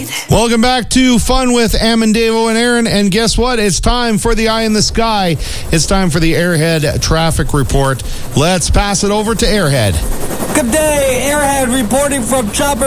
Welcome back to Fun with Amandavo and Aaron. And guess what? It's time for the Eye in the Sky. It's time for the Airhead Traffic Report. Let's pass it over to Airhead. Good day, Airhead reporting from Chopper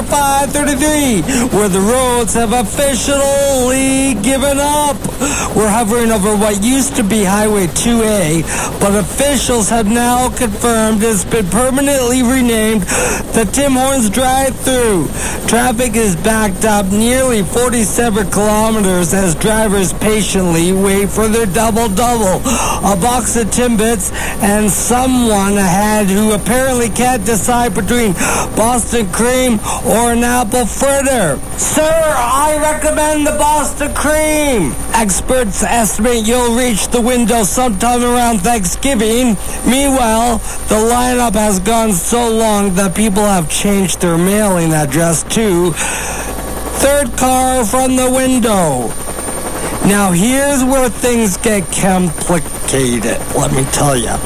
533, where the roads have officially given up. We're hovering over what used to be Highway 2A, but officials have now confirmed it's been permanently renamed the Tim Hortons drive-thru. Traffic is backed up nearly 47 kilometers as drivers patiently wait for their double-double, a box of Timbits, and someone ahead who apparently can't decide between Boston cream or an apple fritter. Sir, I recommend the Boston cream. Experts estimate you'll reach the window sometime around Thanksgiving. Meanwhile, the lineup has gone so long that people have changed their mailing address to third car from the window. Now here's where things get complicated, let me tell you.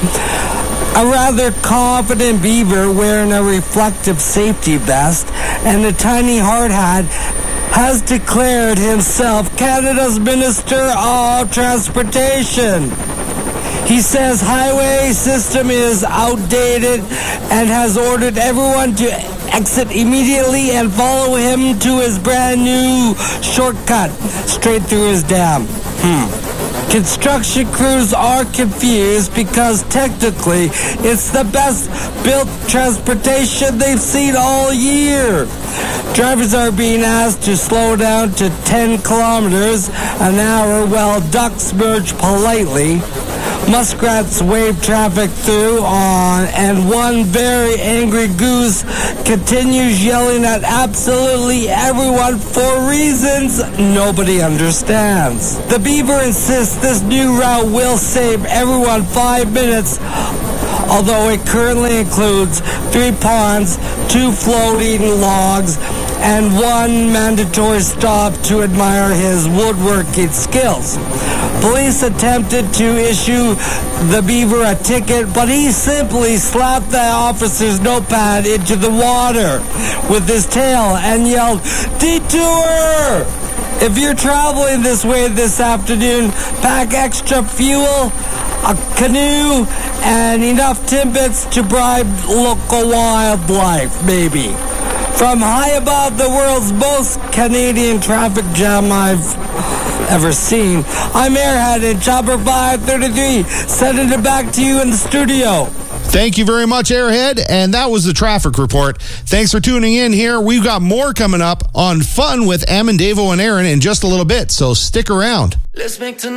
A rather confident beaver wearing a reflective safety vest and a tiny hard hat has declared himself Canada's Minister of Transportation. He says highway system is outdated and has ordered everyone to exit immediately and follow him to his brand new shortcut straight through his dam. Construction crews are confused because technically it's the best built transportation they've seen all year. Drivers are being asked to slow down to 10 kilometers an hour while ducks merge politely. Muskrats wave traffic through on, and one very angry goose continues yelling at absolutely everyone for reasons nobody understands. The beaver insists this new route will save everyone 5 minutes, although it currently includes 3 ponds, 2 floating logs, and 1 mandatory stop to admire his woodworking skills. Police attempted to issue the beaver a ticket, but he simply slapped the officer's notepad into the water with his tail and yelled, "Detour!" If you're traveling this way this afternoon, pack extra fuel, a canoe, and enough Timbits to bribe local wildlife, maybe. From high above the world's most Canadian traffic jam I've ever seen, I'm Airhead in Chopper 533, sending it back to you in the studio. Thank you very much, Airhead. And that was the traffic report. Thanks for tuning in here. We've got more coming up on Fun with Amandavo and Aaron in just a little bit, so stick around. Let's make tonight